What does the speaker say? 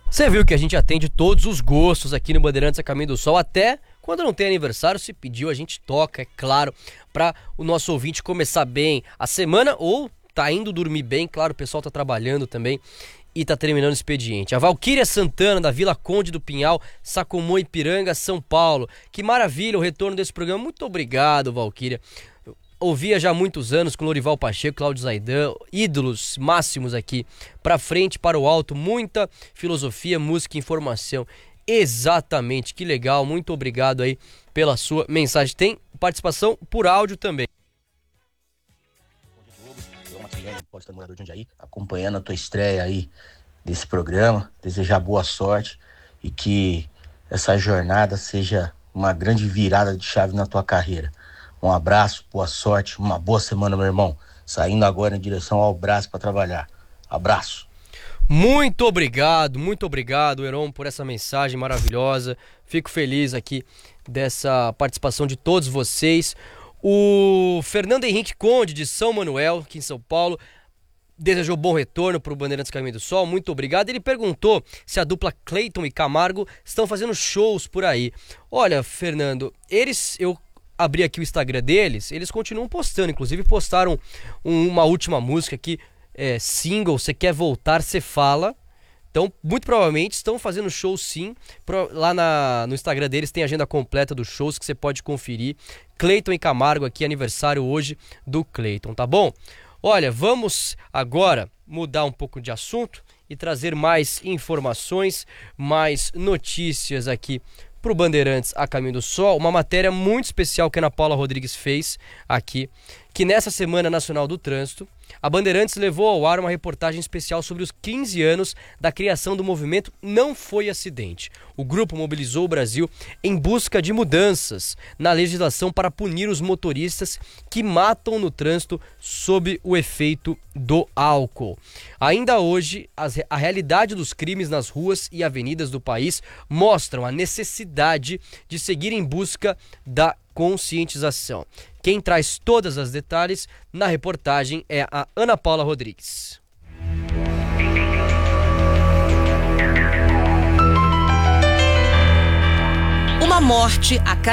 Você viu que a gente atende todos os gostos aqui no Bandeirantes a Caminho do Sol, até quando não tem aniversário, se pediu, a gente toca, é claro, para o nosso ouvinte começar bem a semana ou tá indo dormir bem, claro, o pessoal tá trabalhando também e tá terminando o expediente. A Valquíria Santana, da Vila Conde do Pinhal, Sacomã, Ipiranga, São Paulo. Que maravilha o retorno desse programa, muito obrigado, Valquíria. Ouvia já há muitos anos com Lorival Pacheco, Cláudio Zaidan, ídolos máximos aqui, pra frente, para o alto, muita filosofia, música e informação. Exatamente, que legal, muito obrigado aí pela sua mensagem. Tem participação por áudio também. Pode estar morador de Jundiaí, acompanhando a tua estreia aí desse programa, desejar boa sorte e que essa jornada seja uma grande virada de chave na tua carreira. Um abraço, boa sorte, uma boa semana, meu irmão. Saindo agora em direção ao Brás para trabalhar. Abraço. Muito obrigado, Heron, por essa mensagem maravilhosa. Fico feliz aqui dessa participação de todos vocês. O Fernando Henrique Conde, de São Manuel, aqui em São Paulo, desejou bom retorno para o Bandeirantes Caminho do Sol, muito obrigado. Ele perguntou se a dupla Cleiton e Camargo estão fazendo shows por aí. Olha, Fernando, eu abri aqui o Instagram deles, eles continuam postando, inclusive postaram uma última música aqui, single, Você Quer Voltar, Você Fala. Então, muito provavelmente estão fazendo show sim. Lá no Instagram deles tem a agenda completa dos shows que você pode conferir. Cleiton e Camargo aqui, aniversário hoje do Cleiton, tá bom? Olha, vamos agora mudar um pouco de assunto e trazer mais informações, mais notícias aqui pro Bandeirantes a Caminho do Sol. Uma matéria muito especial que a Ana Paula Rodrigues fez aqui, que nessa Semana Nacional do Trânsito, a Bandeirantes levou ao ar uma reportagem especial sobre os 15 anos da criação do movimento Não Foi Acidente. O grupo mobilizou o Brasil em busca de mudanças na legislação para punir os motoristas que matam no trânsito sob o efeito do álcool. Ainda hoje, a realidade dos crimes nas ruas e avenidas do país mostram a necessidade de seguir em busca da conscientização. Quem traz todos os detalhes na reportagem é a Ana Paula Rodrigues. Uma morte a cada